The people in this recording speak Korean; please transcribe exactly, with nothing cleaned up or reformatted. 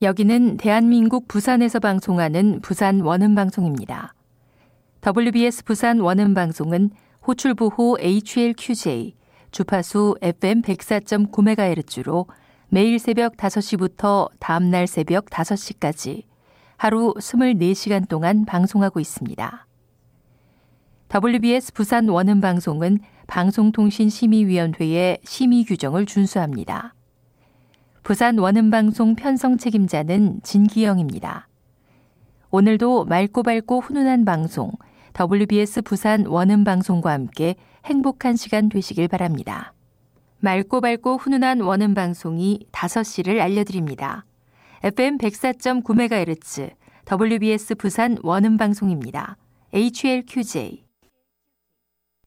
여기는 대한민국 부산에서 방송하는 부산 원음방송입니다. 더블유비에스 부산 원음방송은 호출보호 에이치엘큐제이, 주파수 에프엠 백사 점 구 메가헤르츠로 매일 새벽 다섯 시부터 다음날 새벽 다섯 시까지 하루 이십사 시간 동안 방송하고 있습니다. 더블유비에스 부산 원음방송은 방송통신심의위원회의 심의 규정을 준수합니다. 부산 원음방송 편성 책임자는 진기영입니다. 오늘도 맑고 밝고 훈훈한 방송, 더블유비에스 부산 원음방송과 함께 행복한 시간 되시길 바랍니다. 맑고 밝고 훈훈한 원음방송이 다섯 시를 알려드립니다. 에프엠 백사 점 구 메가헤르츠 더블유비에스 부산 원음방송입니다. 에이치엘큐제이